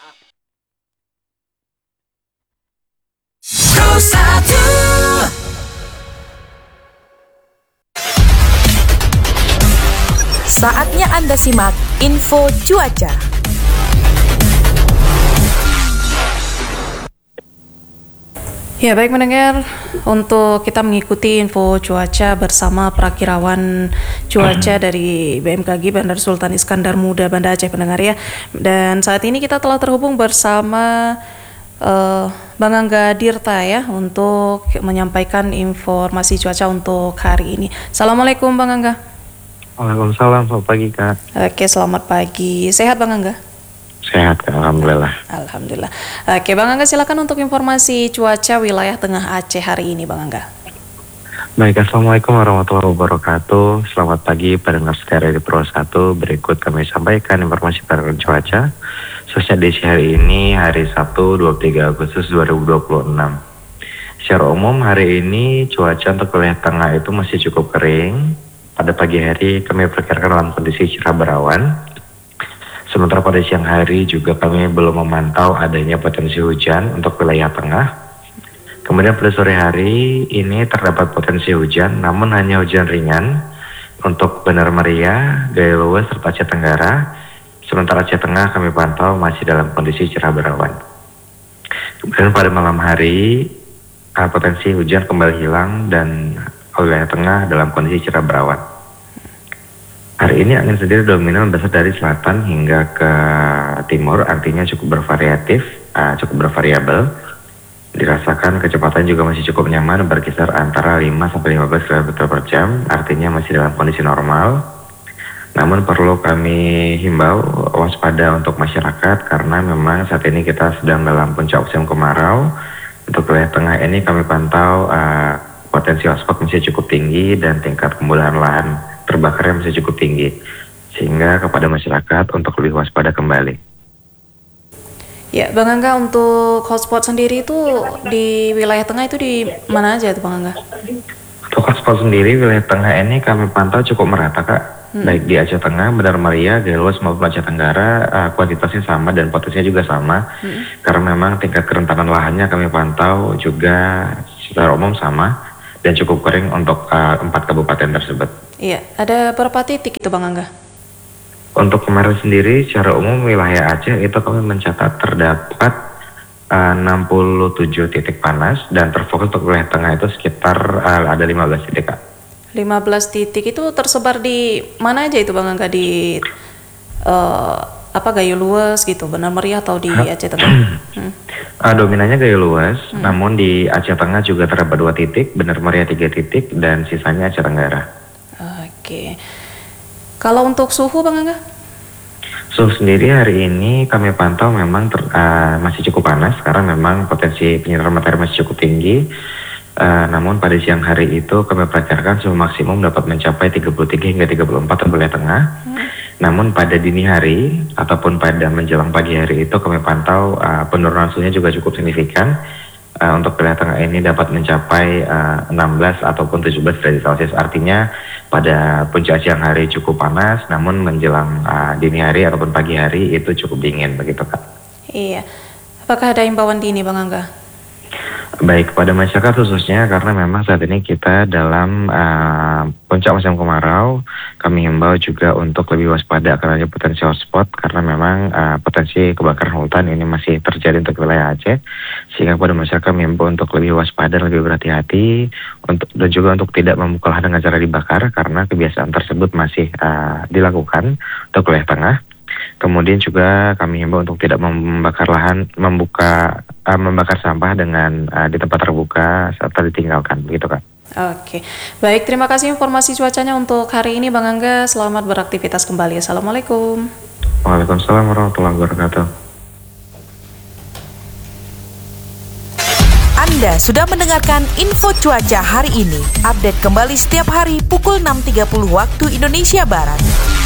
Saatnya Anda simak info cuaca. Ya, baik mendengar, untuk kita mengikuti info cuaca bersama Prakirawan Cuaca dari BMKG Bandar Sultan Iskandar Muda Banda Aceh pendengar ya. Dan saat ini kita telah terhubung bersama Bang Angga Dirta ya untuk menyampaikan informasi cuaca untuk hari ini. Assalamualaikum Bang Angga. Waalaikumsalam, selamat pagi Kak. Oke, selamat pagi. Sehat Bang Angga? Sehat Kak, Alhamdulillah. Alhamdulillah. Oke, Bang Angga silakan untuk informasi cuaca wilayah Tengah Aceh hari ini, Bang Angga. Baik, Assalamualaikum warahmatullahi wabarakatuh. Selamat pagi pendengar setia Radio Pro 1. Berikut kami sampaikan informasi perkembangan cuaca khususnya di hari ini, hari Sabtu 23 Agustus 2026. Secara umum hari ini cuaca untuk wilayah Tengah itu masih cukup kering. Pada pagi hari kami perkirakan dalam kondisi cerah berawan. Sementara pada siang hari juga kami belum memantau adanya potensi hujan untuk wilayah Tengah. Kemudian pada sore hari ini terdapat potensi hujan, namun hanya hujan ringan untuk Benar Meriah, Gaya Luas, serta Aceh Tenggara. Sementara Aceh Tengah kami pantau masih dalam kondisi cerah berawan. Kemudian pada malam hari potensi hujan kembali hilang dan wilayah Tengah dalam kondisi cerah berawan. Hari ini angin sendiri dominan berasal dari selatan hingga ke timur, artinya cukup bervariatif, cukup bervariabel. Dirasakan kecepatan juga masih cukup nyaman, berkisar antara 5-15 km per jam, artinya masih dalam kondisi normal. Namun perlu kami himbau waspada untuk masyarakat karena memang saat ini kita sedang dalam puncak musim kemarau. Untuk wilayah Tengah ini kami pantau potensi hotspot masih cukup tinggi dan tingkat pembulahan lahan terbakarnya masih cukup tinggi, sehingga kepada masyarakat untuk lebih waspada kembali. Ya, Bang Angga, untuk hotspot sendiri itu di wilayah Tengah itu di mana aja itu Bang Angga? Untuk hotspot sendiri wilayah Tengah ini kami pantau cukup merata Kak, baik di Aceh Tengah, Benar Meriah, Gaya Luas maupun Aceh Tenggara, kuantitasnya sama dan potensinya juga sama, karena memang tingkat kerentanan lahannya kami pantau juga secara umum sama dan cukup kering untuk 4 kabupaten tersebut. Iya, ada berapa titik itu Bang Angga? Untuk kemarin sendiri secara umum wilayah Aceh itu kami mencatat terdapat 67 titik panas dan terfokus untuk wilayah Tengah itu sekitar ada 15 titik Kak. 15 titik itu tersebar di mana aja itu Bang Angga? Di Gaya Luas gitu, Benar Meriah atau di Aceh Tengah? Dominannya Gaya Luas, namun di Aceh Tengah juga terdapat 2 titik, Benar Meriah 3 titik, dan sisanya Aceh Tenggara. Oke. Kalau untuk suhu Bang Angga? Suhu sendiri hari ini kami pantau memang masih cukup panas karena memang potensi penyinaran matahari masih cukup tinggi. Namun pada siang hari itu kami perkirakan suhu maksimum dapat mencapai 33 hingga 34 untuk wilayah Tengah. Namun pada dini hari ataupun pada menjelang pagi hari itu kami pantau penurunan suhunya juga cukup signifikan. Untuk wilayah Tengah ini dapat mencapai 16 ataupun 17 derajat Celcius. Artinya pada puncak siang hari cukup panas, namun menjelang dini hari ataupun pagi hari itu cukup dingin begitu Kak. Iya. Apakah ada imbauan dini Bang Angga? Baik, kepada masyarakat khususnya karena memang saat ini kita dalam puncak musim kemarau, kami himbau juga untuk lebih waspada akan adanya potensi hotspot karena memang potensi kebakaran hutan ini masih terjadi untuk wilayah Aceh, sehingga kepada masyarakat kami himbau untuk lebih waspada, lebih berhati-hati dan juga untuk tidak membuka lahan dengan cara dibakar karena kebiasaan tersebut masih dilakukan untuk wilayah Tengah. Kemudian juga kami himbau untuk tidak membakar lahan, membakar sampah dengan di tempat terbuka serta ditinggalkan, begitu Kak. Oke, baik, terima kasih informasi cuacanya untuk hari ini Bang Angga. Selamat beraktivitas kembali. Assalamualaikum. Waalaikumsalam warahmatullahi wabarakatuh. Anda sudah mendengarkan info cuaca hari ini. Update kembali setiap hari pukul 6.30 waktu Indonesia Barat.